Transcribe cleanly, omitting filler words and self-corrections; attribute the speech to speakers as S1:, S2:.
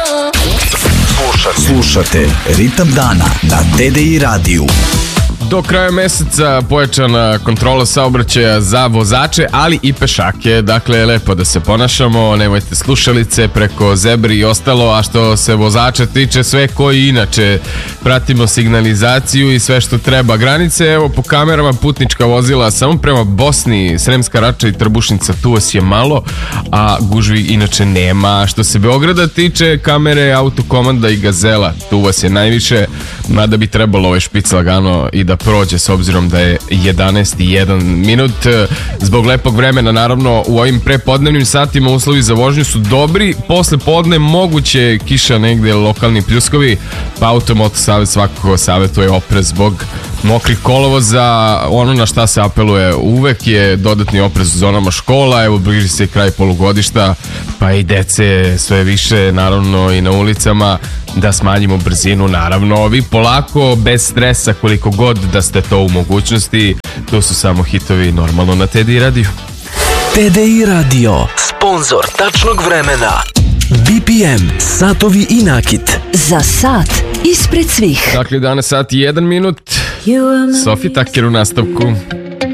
S1: Slušate Ritam dana na TDI radiju.
S2: Do kraja meseca pojačana kontrola saobraćaja za vozače, ali i pešake. Dakle, lepo da se ponašamo, nemojte slušalice preko zebri i ostalo, a što se vozača tiče, sve koji inače pratimo signalizaciju i sve što treba. Granice, evo po kamerama, putnička vozila samo prema Bosni, Sremska Rača i Trbušnica, tu vas je malo, a gužvi inače nema. Što se Beograda tiče, kamere, autokomanda i Gazela, tu vas je najviše, mada bi trebalo ovaj špic lagano i da prođe s obzirom da je 11:01 minut. Zbog lepog vremena, naravno, u ovim prepodnevnim satima uslovi za vožnju su dobri. Posle podne moguće kiša negde, lokalni pljuskovi, pa Automoto Savez svakako savjetuje oprez zbog mokrih kolovoza. Ono na šta se apeluje uvek je dodatni oprez u zonama škola. Evo, bliži se kraj polugodišta, pa i dece sve više, naravno, i na ulicama, da smanjimo brzinu, naravno. Vi polako, bez stresa, koliko god da ste to u mogućnosti. To su samo hitovi, normalno, na TDI radiju.
S3: TDI radio, sponzor tačnog vremena. BPM, satovi i nakit.
S4: Za sat ispred svih.
S2: Dakle, danas sat i 1 minut. Sofi Taker u nastavku.